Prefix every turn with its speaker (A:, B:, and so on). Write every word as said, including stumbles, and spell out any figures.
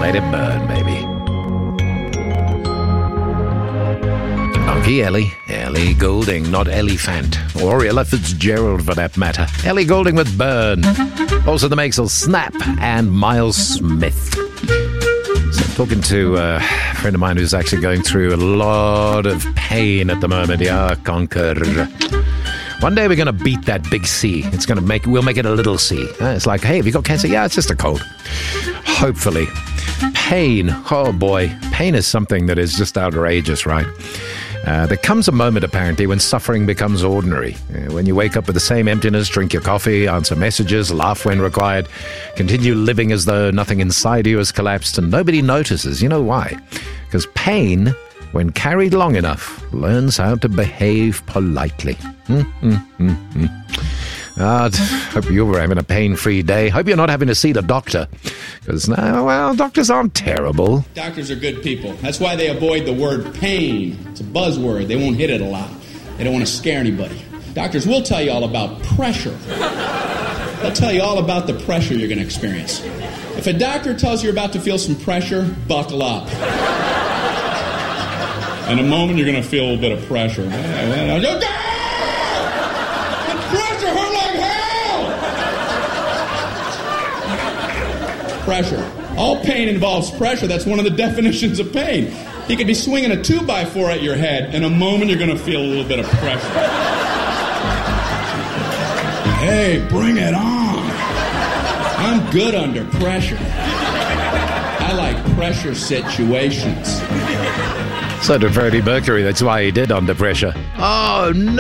A: Let it burn, baby. Okay, Ellie. Ellie Goulding, not Ellie Fant. Or Ella Fitzgerald, for that matter. Ellie Goulding with Burn. Also the makes of Snap and Miles Smith. So I'm talking to uh, a friend of mine who's actually going through a lot of pain at the moment. Yeah, conquer. One day we're going to beat that big C. It's going to make, we'll make it a little C. Uh, it's like, hey, have you got cancer? Yeah, it's just a cold. Hopefully. Pain. Oh boy. Pain is something that is just outrageous, right? Uh, there comes a moment, apparently, when suffering becomes ordinary. Uh, when you wake up with the same emptiness, drink your coffee, answer messages, laugh when required, continue living as though nothing inside you has collapsed, and nobody notices. You know why? Because pain, when carried long enough, learns how to behave politely. Mm, mm, mm, mm. Ah, hope you were having a pain-free day. Hope you're not having to see the doctor. Because, now, well, doctors aren't terrible.
B: Doctors are good people. That's why they avoid the word pain. It's a buzzword. They won't hit it a lot. They don't want to scare anybody. Doctors will tell you all about pressure. They'll tell you all about the pressure you're going to experience. If a doctor tells you you're about to feel some pressure, buckle up. In a moment, you're going to feel a little bit of pressure. Pressure. All pain involves pressure. That's one of the definitions of pain. You could be swinging a two by four at your head. In a moment, you're going to feel a little bit of pressure. Hey, bring it on. I'm good under pressure. I like pressure situations.
A: So did Freddie Mercury. That's why he did Under Pressure. Oh, no.